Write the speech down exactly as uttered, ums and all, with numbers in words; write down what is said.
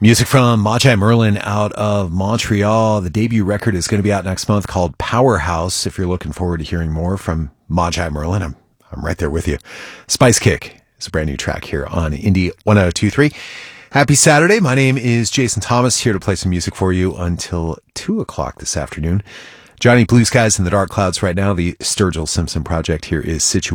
Music from Magi Merlin out of Montreal. The debut record is going to be out next month called Powerhouse. If you're looking forward to hearing more from Magi Merlin, I'm, I'm right there with you. Spice Kick is a brand new track here on Indie one oh two three. Happy Saturday. My name is Jason Thomas, here to play some music for you until two o'clock this afternoon. Johnny Blue Skies in the Dark Clouds right now. The Sturgill Simpson Project here is situated